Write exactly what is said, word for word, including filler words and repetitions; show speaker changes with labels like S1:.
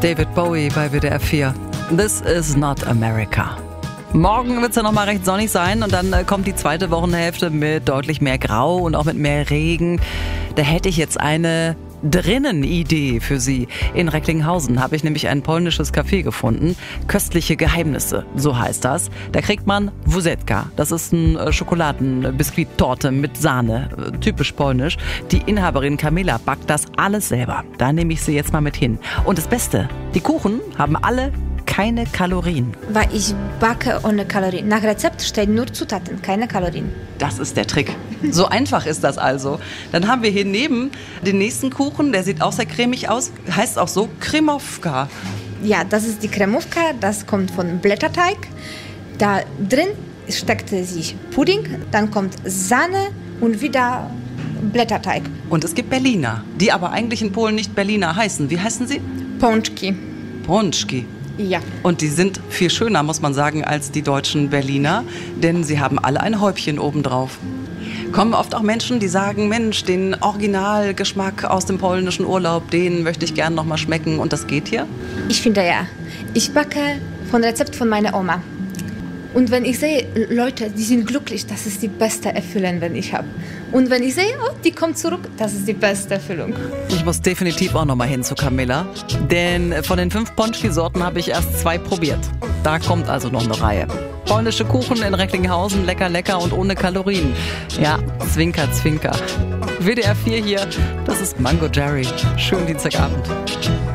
S1: David Bowie bei W D R vier. This is not America. Morgen wird es ja nochmal recht sonnig sein und dann äh, kommt die zweite Wochenhälfte mit deutlich mehr Grau und auch mit mehr Regen. Da hätte ich jetzt eine Drinnen-Idee für Sie. In Recklinghausen habe ich nämlich ein polnisches Café gefunden. Köstliche Geheimnisse, so heißt das. Da kriegt man Wózeczka. Das ist eine Schokoladenbiskuit-Torte mit Sahne. Typisch polnisch. Die Inhaberin Kamila backt das alles selber. Da nehme ich Sie jetzt mal mit hin. Und das Beste, die Kuchen haben alle keine Kalorien.
S2: Weil ich backe ohne Kalorien. Nach Rezept stehen nur Zutaten, keine Kalorien.
S1: Das ist der Trick. So einfach ist das also. Dann haben wir hier neben den nächsten Kuchen, der sieht auch sehr cremig aus, heißt auch so Kremówka.
S2: Ja, das ist die Kremówka, das kommt von Blätterteig. Da drin steckt sich Pudding, dann kommt Sahne und wieder Blätterteig.
S1: Und es gibt Berliner, die aber eigentlich in Polen nicht Berliner heißen. Wie heißen sie?
S2: Pączki.
S1: Pączki.
S2: Ja.
S1: Und die sind viel schöner, muss man sagen, als die deutschen Berliner, denn sie haben alle ein Häubchen obendrauf. Kommen oft auch Menschen, die sagen, Mensch, den Originalgeschmack aus dem polnischen Urlaub, den möchte ich gern noch mal schmecken und das geht hier?
S2: Ich finde ja. Ich backe von Rezept von meiner Oma. Und wenn ich sehe, Leute, die sind glücklich, das ist die beste Erfüllung, wenn ich habe. Und wenn ich sehe, oh, die kommt zurück, das ist die beste Erfüllung.
S1: Ich muss definitiv auch noch mal hin zu Kamila, denn von den fünf Pączki-Sorten habe ich erst zwei probiert. Da kommt also noch eine Reihe. Polnische Kuchen in Recklinghausen, lecker, lecker und ohne Kalorien. Ja, Zwinker, Zwinker. W D R vier hier, das ist Mango Jerry. Schönen Dienstagabend.